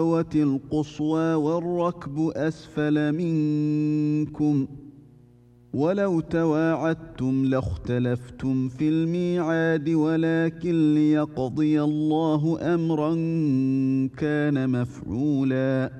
القصوى والركب أسفل منكم ولو تواعدتم لاختلفتم في الميعاد ولكن ليقضي الله أمرا كان مفعولا